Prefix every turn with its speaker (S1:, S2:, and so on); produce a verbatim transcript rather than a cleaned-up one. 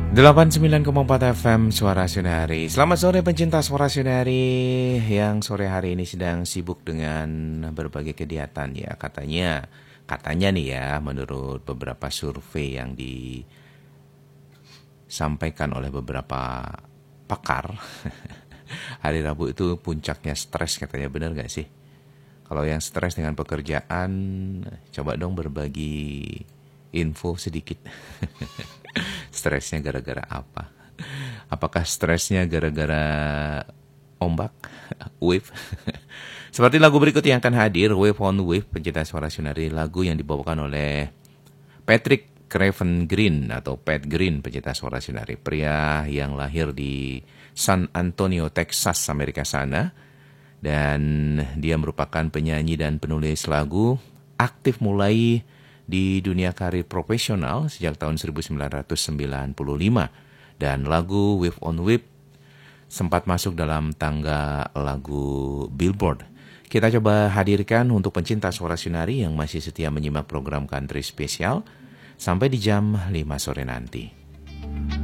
S1: delapan puluh sembilan koma empat F M Suara Sunari. Selamat sore pencinta Suara Sunari yang sore hari ini sedang sibuk dengan berbagai kegiatan ya. Katanya, katanya nih ya, menurut beberapa survei yang disampaikan oleh beberapa pakar, hari Rabu itu puncaknya stres katanya, benar gak sih? Kalau yang stres dengan pekerjaan, coba dong berbagi info sedikit. Stresnya gara-gara apa? Apakah stresnya gara-gara ombak? Wave? Seperti lagu berikut yang akan hadir, Wave on Wave, pencinta Suara Sunari, lagu yang dibawakan oleh Patrick Craven Green atau Pat Green, pencinta Suara Sunari, pria yang lahir di San Antonio, Texas, Amerika sana. Dan dia merupakan penyanyi dan penulis lagu, aktif mulai di dunia karir profesional sejak tahun seribu sembilan ratus sembilan puluh lima. Dan lagu Wave on Wave sempat masuk dalam tangga lagu Billboard. Kita coba hadirkan untuk pencinta Suara Sunari yang masih setia menyimak program Country Spesial sampai di jam lima sore nanti.